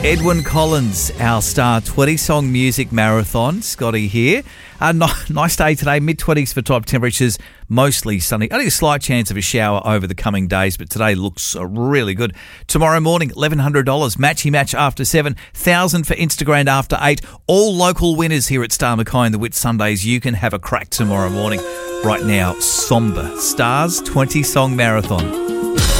Edwyn Collins, our Star 20-song music marathon. Scotty here. Nice day today, mid-20s for top temperatures, mostly sunny. Only a slight chance of a shower over the coming days, but today looks really good. Tomorrow morning, $1,100. Matchy match after 7, $1,000 for Instagram after 8. All local winners here at Star Mackay and the Whit Sundays. You can have a crack tomorrow morning. Right now, Somber Stars 20-song marathon.